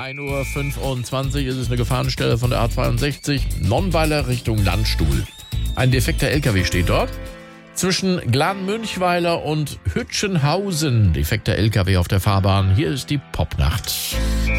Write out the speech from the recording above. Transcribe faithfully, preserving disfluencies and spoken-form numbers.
ein Uhr fünfundzwanzig ist es eine Gefahrenstelle von der A zweiundsechzig, Nonnweiler Richtung Landstuhl. Ein defekter L K W steht dort. Zwischen Glan-Münchweiler und Hütchenhausen, defekter L K W auf der Fahrbahn. Hier ist die Popnacht.